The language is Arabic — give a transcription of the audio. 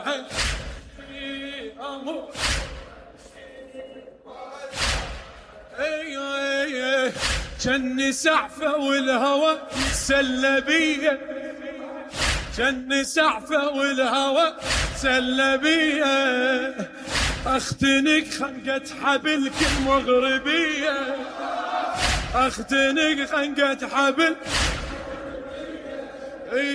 جني سعفة والهوى سل بيا، جني سعفة والهوى سل بيا، اختنق خنقة حبلك المغربية، اختنق خنقة حبل